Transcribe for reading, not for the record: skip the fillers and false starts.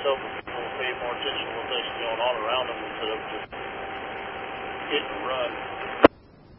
so people will pay more attention to what's actually going on around them instead of just hitting and run.